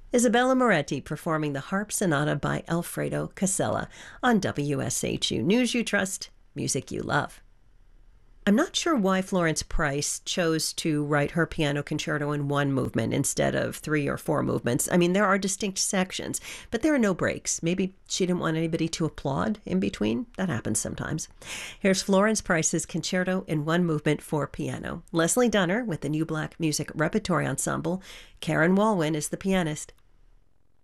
Isabella Moretti performing the Harp Sonata by Alfredo Casella on WSHU News You Trust, Music You Love. I'm not sure why Florence Price chose to write her piano concerto in one movement instead of 3 or 4 movements. I mean, there are distinct sections, but there are no breaks. Maybe she didn't want anybody to applaud in between. That happens sometimes. Here's Florence Price's concerto in one movement for piano. Leslie Dunner with the New Black Music Repertory Ensemble. Karen Walwyn is the pianist.